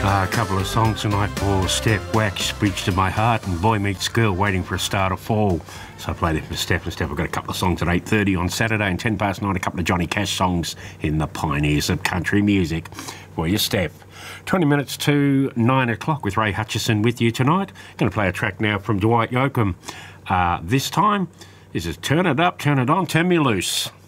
A couple of songs tonight for Steph Wax, Bridge to My Heart, and Boy Meets Girl, Waiting for a Star to Fall. So I played it for Steph, and Steph, I've got a couple of songs at 8:30 on Saturday, and 10 past 9, a couple of Johnny Cash songs in the Pioneers of Country Music. For you, Steph. 20 minutes to 9 o'clock with Ray Hutchison with you tonight. Going to play a track now from Dwight Yoakam. This time, this is Turn It Up, Turn It On, Turn Me Loose.